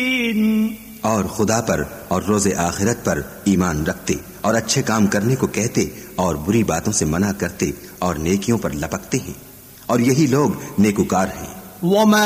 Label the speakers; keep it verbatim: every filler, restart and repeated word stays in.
Speaker 1: और खुदा पर और रोज़े आखिरत पर ईमान रखते और अच्छे काम करने को कहते और बुरी बातों से मना करते और नेकियों पर लपकते हैं, और यही लोग नेकुकार हैं।